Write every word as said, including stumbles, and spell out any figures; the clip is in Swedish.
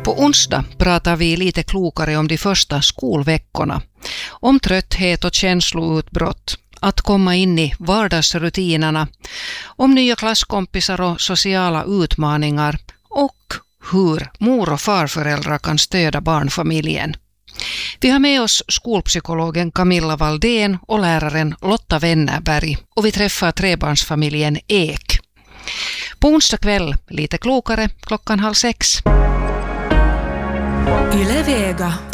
På onsdag pratar vi lite klokare om de första skolveckorna. Om trötthet och känsloutbrott, att komma in i vardagsrutinerna, om nya klasskompisar och sociala utmaningar och hur mor- och farföräldrar kan stödja barnfamiljen. Vi har med oss skolpsykologen Camilla Valdén och läraren Lotta Wennerberg och vi träffar trebarnsfamiljen Ek. På onsdag kväll lite klokare klockan halv sex. Yle Vega.